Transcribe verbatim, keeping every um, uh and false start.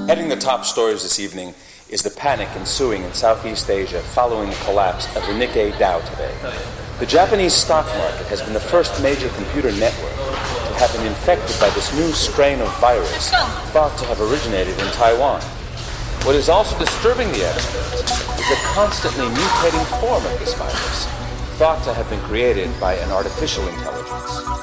Heading the top stories this evening is the panic ensuing in Southeast Asia following the collapse of the Nikkei Dow today. The Japanese stock market has been the first major computer network to have been infected by this new strain of virus thought to have originated in Taiwan. What is also disturbing the experts is the constantly mutating form of this virus, thought to have been created by an artificial intelligence.